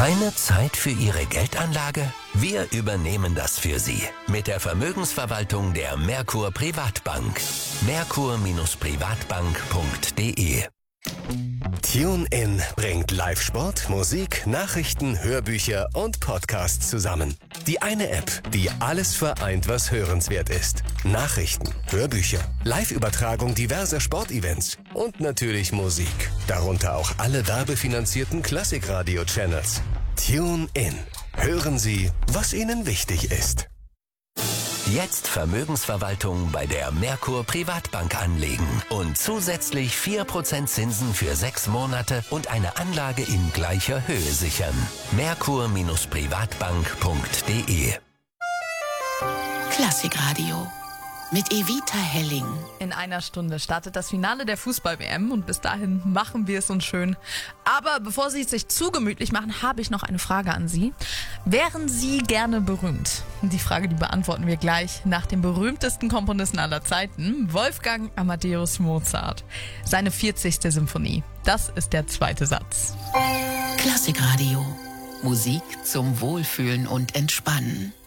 Keine Zeit für Ihre Geldanlage? Wir übernehmen das für Sie. Mit der Vermögensverwaltung der Merkur Privatbank. Merkur-Privatbank.de. TuneIn bringt Live-Sport, Musik, Nachrichten, Hörbücher und Podcasts zusammen. Die eine App, die alles vereint, was hörenswert ist. Nachrichten, Hörbücher, Live-Übertragung diverser Sportevents und natürlich Musik. Darunter auch alle werbefinanzierten Klassikradio-Channels. TuneIn. Hören Sie, was Ihnen wichtig ist. Jetzt Vermögensverwaltung bei der Merkur Privatbank anlegen und zusätzlich 4% Zinsen für 6 Monate und eine Anlage in gleicher Höhe sichern. Merkur-Privatbank.de. Klassikradio mit Evita Helling. In einer Stunde startet das Finale der Fußball-WM und bis dahin machen wir es uns schön. Aber bevor Sie es sich zu gemütlich machen, habe ich noch eine Frage an Sie. Wären Sie gerne berühmt? Die Frage, die beantworten wir gleich nach dem berühmtesten Komponisten aller Zeiten, Wolfgang Amadeus Mozart. Seine 40. Symphonie. Das ist der zweite Satz. Klassikradio. Musik zum Wohlfühlen und Entspannen.